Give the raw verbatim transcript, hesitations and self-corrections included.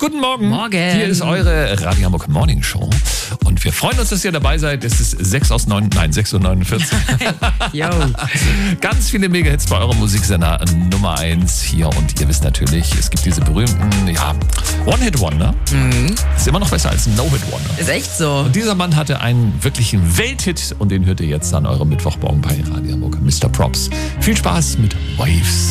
Guten Morgen. Morgen. Hier ist eure Radio Hamburg Morning Show. Und wir freuen uns, dass ihr dabei seid. Es ist sechs aus neun, nein, sechs Uhr neunundvierzig. Yo. Ganz viele Mega-Hits bei eurem Musiksender Nummer eins hier. Und ihr wisst natürlich, es gibt diese berühmten, ja, One-Hit-Wonder. Mhm. Ist immer noch besser als ein No-Hit-Wonder. Ist echt so. Und dieser Mann hatte einen wirklichen Welthit und den hört ihr jetzt an eurem Mittwochmorgen bei Radio Hamburg. Mister Props. Viel Spaß mit Waves.